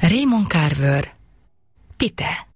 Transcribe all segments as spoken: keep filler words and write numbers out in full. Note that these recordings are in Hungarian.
Raymond Carver, Pite.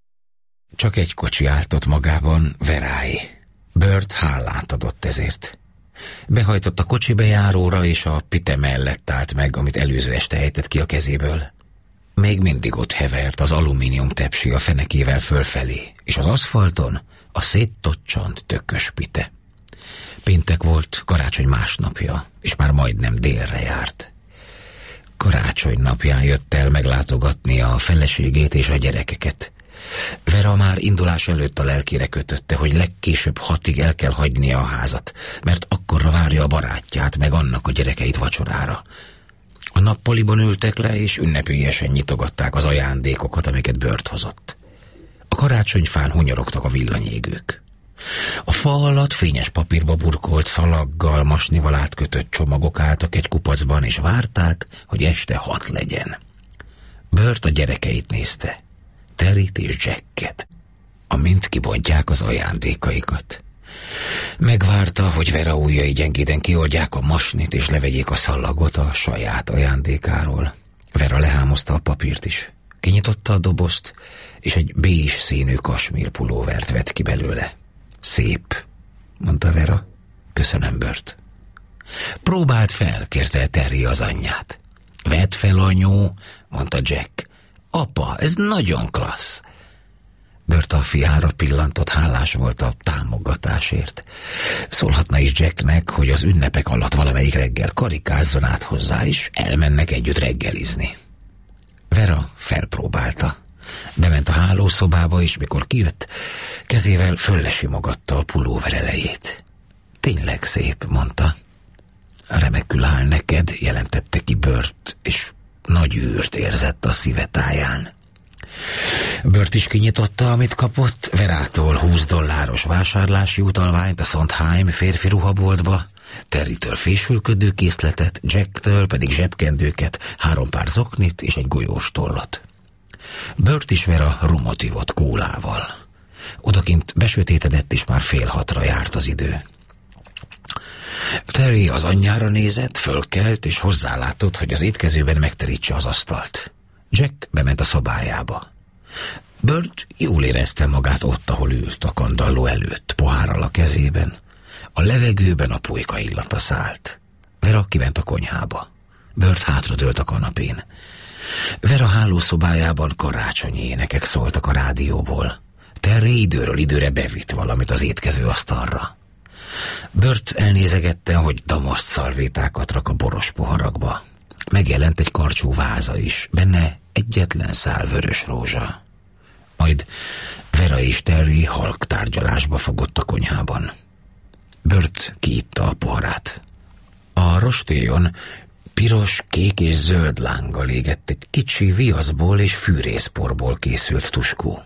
Csak egy kocsi állt ott magában, Veráé. Burt hálát adott ezért. Behajtott a kocsi bejáróra, és a Pite mellett állt meg, amit előző este ejtett ki a kezéből. Még mindig ott hevert az alumínium tepsi a fenekével fölfelé, és az aszfalton a széttocsant tökös Pite. Péntek volt, karácsony másnapja, és már majdnem délre járt. Karácsony napján jött el meglátogatni a feleségét és a gyerekeket. Vera már indulás előtt a lelkére kötötte, hogy legkésőbb hatig el kell hagynia a házat, mert akkorra várja a barátját, meg annak a gyerekeit vacsorára. A nappaliban ültek le, és ünnepélyesen nyitogatták az ajándékokat, amiket Burt hozott. A karácsonyfán hunyorogtak a villanyégők. A fa alatt fényes papírba burkolt szalaggal, masnival átkötött csomagok álltak egy kupacban, és várták, hogy este hat legyen. Burt a gyerekeit nézte, Terryt és Jacket, amint kibontják az ajándékaikat. Megvárta, hogy Vera ujjai gyengéden kioldják a masnit, és levegyék a szallagot a saját ajándékáról. Vera lehámozta a papírt is. Kinyitotta a dobozt, és egy bézs színű kasmír pulóvert vett ki belőle. Szép, mondta Vera. Köszönöm, Burt. Próbáld fel, kérte Terry az anyját. Vedd fel, anyu, mondta Jack. Apa, ez nagyon klassz. Burt a fiára pillantott, hálás volt a támogatásért. Szólhatna is Jacknek, hogy az ünnepek alatt valamelyik reggel karikázzon át hozzá, és elmennek együtt reggelizni. Vera felpróbálta. Bement a hálószobába, és mikor kijött, kezével föllesimogatta a pulóver elejét. Tényleg szép, mondta. Remekül áll neked, jelentette ki Burt, és nagy űrt érzett a szíve táján. Burt is kinyitotta, amit kapott, Verától húsz dolláros vásárlási utalványt a Sondheim férfi ruhaboltba, Terrytől fésülködő készletet, Jacktől pedig zsebkendőket, három pár zoknit és egy golyós tollat. Burt is Vera rumot ivott kólával. Odakint besötétedett, és már fél hatra járt az idő. Terry az anyjára nézett, fölkelt, és hozzálátott, hogy az étkezőben megterítse az asztalt. Jack bement a szobájába. Burt jól érezte magát ott, ahol ült, a kandalló előtt, pohárral a kezében. A levegőben a pulyka illata szállt. Vera kiment a konyhába. Burt hátradőlt a kanapén. Vera hálószobájában karácsonyi énekek szóltak a rádióból. Terry időről időre bevitt valamit az étkező asztalra. Burt elnézegette, hogy damaszt szalvétákat rak a boros poharakba. Megjelent egy karcsú váza is, benne egyetlen szál vörös rózsa. Majd Vera és Terry halk tárgyalásba fogott a konyhában. Burt kiitta a poharát. A rostélyon piros, kék és zöld lánggal égett egy kicsi viaszból és fűrészporból készült tuskó.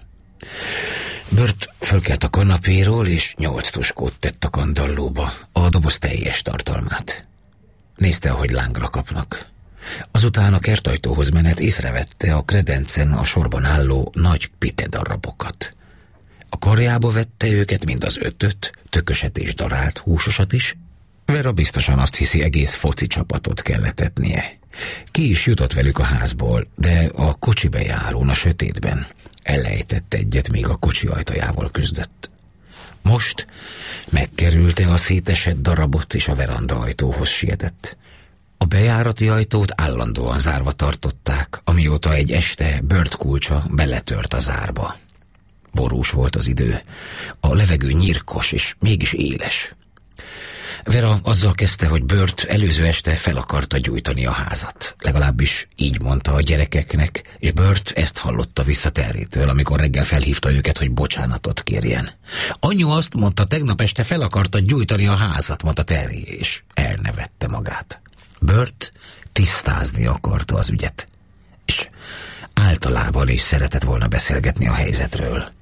Burt fölkelt a kanapéról, és nyolc tuskót tett a kandallóba, a doboz teljes tartalmát. Nézte, ahogy lángra kapnak. Azután a kertajtóhoz menet észrevette a kredencen a sorban álló nagy Pite darabokat. A karjába vette őket, mind az ötöt, tököset és darált húsosat is. Vera biztosan azt hiszi, egész foci csapatot kellett etnie. Ki is jutott velük a házból, de a kocsi bejárón a sötétben elejtett egyet, még a kocsi ajtajával küzdött. Most megkerülte a szétesett darabot, és a veranda ajtóhoz sietett. A bejárati ajtót állandóan zárva tartották, amióta egy este Burt kulcsa beletört a zárba. Borús volt az idő, a levegő nyírkos és mégis éles. Vera azzal kezdte, hogy Burt előző este fel akarta gyújtani a házat. Legalábbis így mondta a gyerekeknek, és Burt ezt hallotta vissza Terrytől, amikor reggel felhívta őket, hogy bocsánatot kérjen. Anyu azt mondta, tegnap este fel akarta gyújtani a házat, mondta Terry, és elnevette magát. Burt tisztázni akarta az ügyet, és általában is szeretett volna beszélgetni a helyzetről.